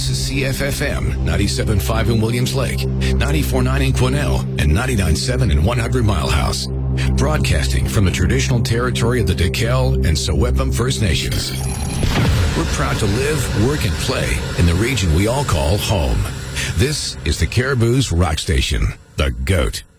This is CFFM 97.5 in Williams Lake, 94.9 in Quesnel, and 99.7 in 100 Mile House. Broadcasting from the traditional territory of the Daquel and Sewepum First Nations. We're proud to live, work, and play in the region we all call home. This is the Caribou's Rock Station, The GOAT.